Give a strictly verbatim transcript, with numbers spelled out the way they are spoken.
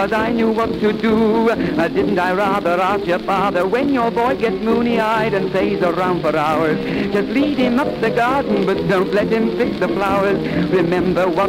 I knew what to do. Uh, didn't I rather ask your father, when your boy gets moony-eyed and stays around for hours, just lead him up the garden, but don't let him fix the flowers. Remember what